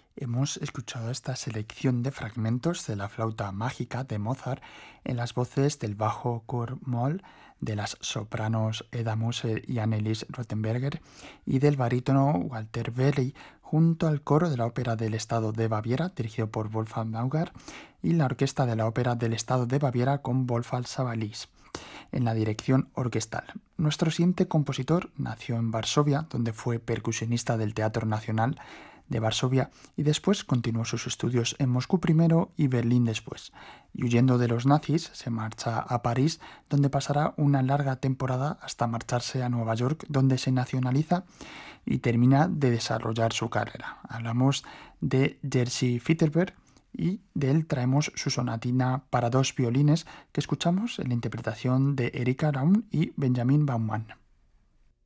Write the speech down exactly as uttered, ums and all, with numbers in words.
Hemos escuchado esta selección de fragmentos de la flauta mágica de Mozart en las voces del bajo Kurt Moll, de las sopranos Eda Moser y Annelies Rothenberger y del barítono Walter Berry, junto al coro de la Ópera del Estado de Baviera, dirigido por Wolfgang Mauger, y la Orquesta de la Ópera del Estado de Baviera con Wolfgang Savalis en la dirección orquestal. Nuestro siguiente compositor nació en Varsovia, donde fue percusionista del Teatro Nacional de Varsovia y después continuó sus estudios en Moscú primero y Berlín después. Y huyendo de los nazis, se marcha a París, donde pasará una larga temporada hasta marcharse a Nueva York, donde se nacionaliza y termina de desarrollar su carrera. Hablamos de Jerzy Fitterberg, y de él traemos su sonatina para dos violines que escuchamos en la interpretación de Erika Raun y Benjamin Baumann.